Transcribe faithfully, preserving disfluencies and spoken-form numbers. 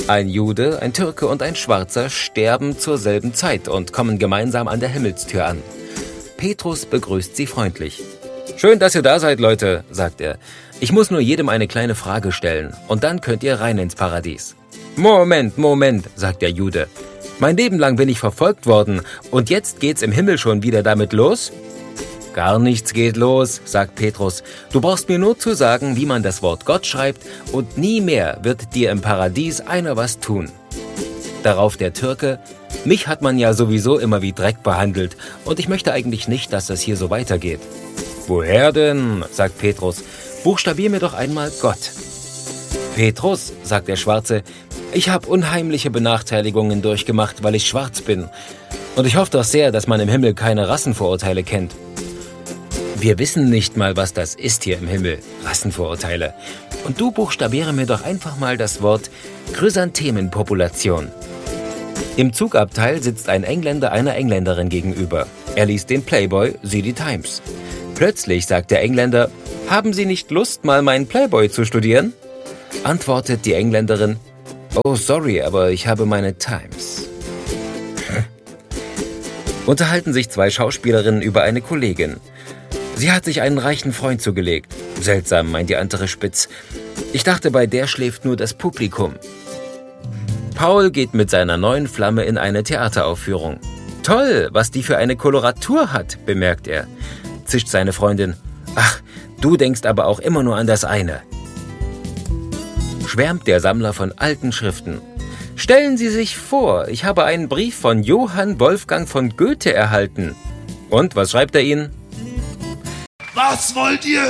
Ein Jude, ein Türke und ein Schwarzer sterben zur selben Zeit und kommen gemeinsam an der Himmelstür an. Petrus begrüßt sie freundlich. »Schön, dass ihr da seid, Leute«, sagt er. »Ich muss nur jedem eine kleine Frage stellen und dann könnt ihr rein ins Paradies.« »Moment, Moment«, sagt der Jude. »Mein Leben lang bin ich verfolgt worden und jetzt geht's im Himmel schon wieder damit los?« »Gar nichts geht los«, sagt Petrus. »Du brauchst mir nur zu sagen, wie man das Wort Gott schreibt und nie mehr wird dir im Paradies einer was tun.« Darauf der Türke: »Mich hat man ja sowieso immer wie Dreck behandelt und ich möchte eigentlich nicht, dass das hier so weitergeht.« »Woher denn?«, sagt Petrus. »Buchstabier mir doch einmal Gott.« »Petrus«, sagt der Schwarze, »ich habe unheimliche Benachteiligungen durchgemacht, weil ich schwarz bin. Und ich hoffe doch sehr, dass man im Himmel keine Rassenvorurteile kennt.« »Wir wissen nicht mal, was das ist hier im Himmel, Rassenvorurteile. Und du buchstabiere mir doch einfach mal das Wort Chrysanthemenpopulation.« Im Zugabteil sitzt ein Engländer einer Engländerin gegenüber. Er liest den Playboy, sie die Times. Plötzlich sagt der Engländer: »Haben Sie nicht Lust, mal meinen Playboy zu studieren?« Antwortet die Engländerin: »Oh, sorry, aber ich habe meine Times.« Unterhalten sich zwei Schauspielerinnen über eine Kollegin. Sie hat sich einen reichen Freund zugelegt. Seltsam, meint die andere spitz. Ich dachte, bei der schläft nur das Publikum. Paul geht mit seiner neuen Flamme in eine Theateraufführung. Toll, was die für eine Koloratur hat, bemerkt er. Zischt seine Freundin: Ach, du denkst aber auch immer nur an das eine. Schwärmt der Sammler von alten Schriften. Stellen Sie sich vor, ich habe einen Brief von Johann Wolfgang von Goethe erhalten. Und was schreibt er Ihnen? Was wollt ihr